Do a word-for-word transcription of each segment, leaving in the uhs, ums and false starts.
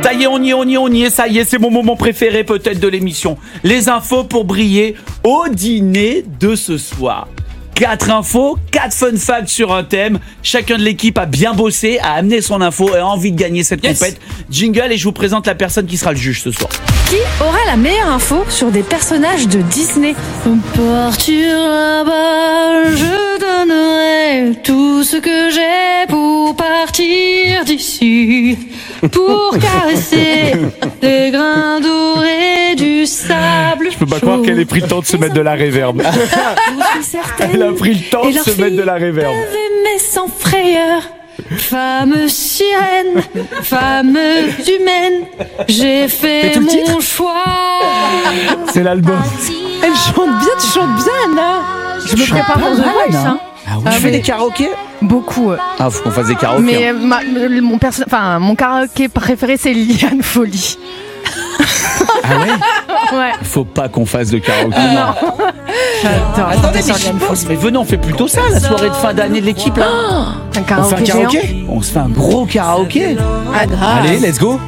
Ça y est, on y est, on y est, on y est, ça y est, c'est mon moment préféré peut-être de l'émission. Les infos pour briller au dîner de ce soir. Quatre infos, quatre fun facts sur un thème. Chacun de l'équipe a bien bossé, a amené son info et a envie de gagner cette yes. compète. Jingle et je vous présente la personne qui sera le juge ce soir. Qui aura la meilleure info sur des personnages de Disney? Partir là-bas, je donnerai tout ce que j'ai pour partir d'ici, pour caresser les grains dorés du sable. Je peux pas chaud. croire qu'elle ait pris le temps de se mettre de la réverb. Je suis certaine. Elle a pris le temps de se mettre de la réverb. Mais sans frayeur. Femme sirène, femme humaine, j'ai fait mon titre. choix. C'est l'album. Elle chante bien, tu chantes bien, Anna. Je me prépare pour The Voice. Hein. Ah oui, tu ah, fais des karaokés? Beaucoup. Ouais. Ah, faut qu'on fasse des karaokés. Mais hein. ma, mon, perso- enfin, mon karaoké préféré, c'est Liane Folly. Ah ouais? Ouais. Faut pas qu'on fasse de karaoké. Euh, non. J'adore. Attendez, mais, je mais venez, on fait plutôt ça, la soirée de fin d'année de l'équipe là. Oh, un karaoké on fait un karaoké géant. On se fait un gros karaoké. Ah, grave. Allez, let's go.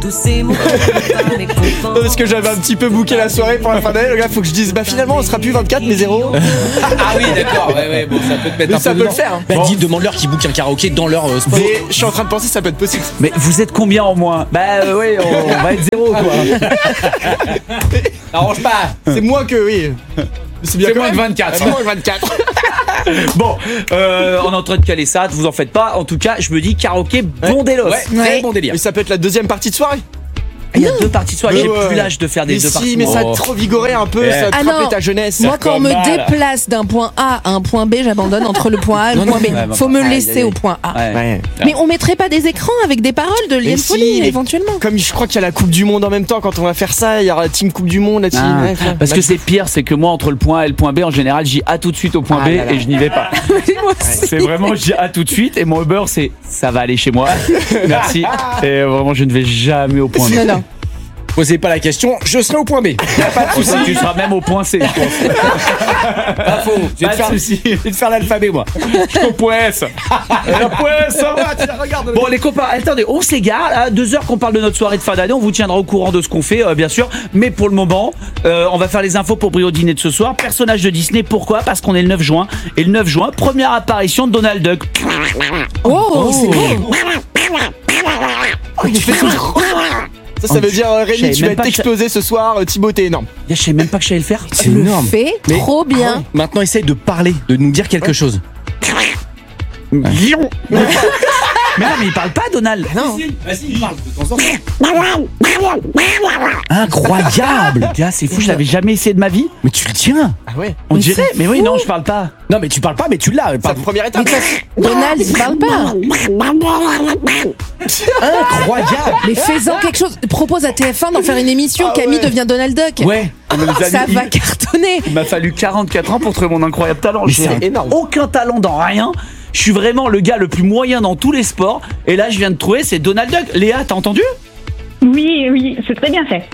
Parce que j'avais un petit peu booké la soirée pour la fin d'année, le gars, faut que je dise bah finalement on sera plus vingt-quatre mais zéro. Ah oui, d'accord, ouais, ouais, bon, ça peut te mettre mais un ça peu peut le faire. Bah, bon. dis, demande-leur qu'ils bookent un karaoké dans leur euh, sport. Mais je suis en train de penser ça peut être possible. Mais vous êtes combien en moins? Bah euh, oui, on, on va être zéro quoi. Arrange pas. C'est moins que oui. C'est bien moins que vingt-quatre. C'est moins que vingt-quatre. Bon, euh, on est en train de caler ça, vous en faites pas. En tout cas, je me dis karaoké bon délos. Ouais, très ouais. bon délire. Mais ça peut être la deuxième partie de soirée. Il y a deux parties de soirée, j'ai ouais. plus l'âge de faire des mais deux si, parties. Mais ça a trop vigoré un peu, yeah. ça a te rappelé ta jeunesse. Moi, quand on me déplace d'un point A à un point B, j'abandonne entre le point A et le point B. Ouais, Faut me laisser au point A. Ouais. Ouais. Mais on mettrait pas des écrans avec des paroles de Liane Folly, éventuellement. Comme je crois qu'il y a la Coupe du Monde en même temps, quand on va faire ça, il y aura la team Coupe du Monde, la team. Ah, ouais, parce que c'est pire, c'est que moi, entre le point A et le point B, en général, j'y à tout de suite au point ah, B là, là. et je n'y vais pas. C'est vraiment, j'y à tout de suite et mon Uber, c'est ça va aller chez moi. Merci. Et vraiment, je ne vais jamais au point B. Non, non. Posez pas la question, je serai au point B. Y a pas de souci. Tu seras même au point C, je pense. Pas faux. Je vais, te faire, je vais te faire l'alphabet, moi. Je suis au point S. Le point S, ça va, tu la regardes. Bon, les copains, attendez, on s'égare. À deux heures qu'on parle de notre soirée de fin d'année, on vous tiendra au courant de ce qu'on fait, euh, bien sûr. Mais pour le moment, euh, on va faire les infos pour briller au dîner de ce soir. Personnage de Disney, pourquoi? Parce qu'on est le neuf juin. Et le neuf juin, première apparition de Donald Duck. Oh, oh. c'est beau. Oh, tu fais ça, ça veut dire euh, Rémi, tu vas être explosé ce soir, euh, Thibaut, t'es énorme. Je sais même pas que je savais le faire. C'est énorme. Fait mais, trop bien. Ah, maintenant, essaye de parler, de nous dire quelque ouais. chose. Lion. Mais non, mais il parle pas, Donald. Non. Vas-y, il parle de temps en temps. Incroyable. Gars, c'est fou, je l'avais jamais essayé de ma vie. Mais tu le tiens. Ah ouais. On mais dirait. Mais oui, non, je parle pas. Non, mais tu parles pas, mais tu l'as. C'est la première étape. Donald, il parle pas. Incroyable. Mais fais-en quelque chose. Propose à T F un d'en faire une émission. Ah, Camille ouais. devient Donald Duck. Ouais. Ça va cartonner. Il m'a fallu quarante-quatre ans pour trouver mon incroyable talent. J'ai énorme. Aucun talent dans rien. Je suis vraiment le gars le plus moyen dans tous les sports. Et là, je viens de trouver, c'est Donald Duck. Léa, t'as entendu? Oui, oui, c'est très bien fait.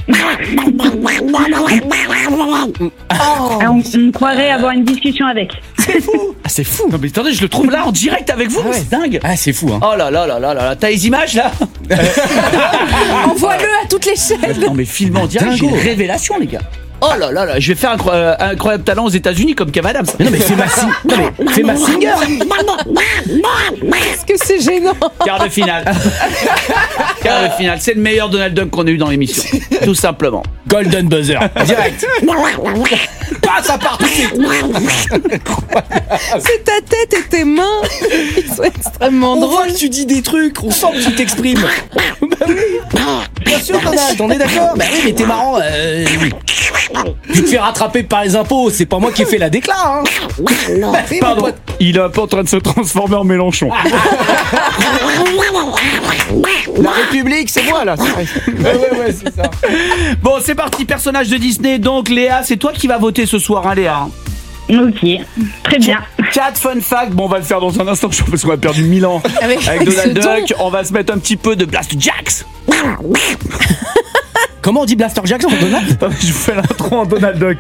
Oh. On, on croirait avoir une discussion avec. C'est fou. Ah, c'est fou. Non mais attendez, je le trouve là en direct avec vous. Ah ouais. C'est dingue. Ah, c'est fou, hein. Oh là là là là là. T'as les images là? Envoie-le à toutes les chaînes. Non mais filme en direct, j'ai une révélation, les gars. Oh là là là, je vais faire un euh, incroyable talent aux États-Unis comme Kev Adams. Mais non mais fais ma si... non mais fais ma singer. Est-ce que c'est gênant? Quart de finale. Quart de finale, c'est le meilleur Donald Duck qu'on a eu dans l'émission. Tout simplement. Golden buzzer. Direct. Ah, ça part tout de suite. C'est ta tête et tes mains. Ils sont extrêmement on drôles. On voit que tu dis des trucs, on sent que tu t'exprimes. Bah oui. Bien sûr, Donald, on est d'accord. Bah oui, mais t'es marrant. Euh... Tu te fais rattraper par les impôts, c'est pas moi qui ai fait la décla, hein. Bah, pardon, il est un peu en train de se transformer en Mélenchon. La République, c'est moi là. Ouais, ouais, ouais, c'est ça. Bon, c'est parti, personnage de Disney. Donc, Léa, c'est toi qui vas voter ce soir, hein, Léa? Ok, très bien. quatre fun facts. Bon, on va le faire dans un instant, parce qu'on a perdu mille ans avec, avec Donald Duck. On va se mettre un petit peu de Blast Jacks. Comment on dit Blaster Jacks en Donald? Je vous fais l'intro en Donald Duck.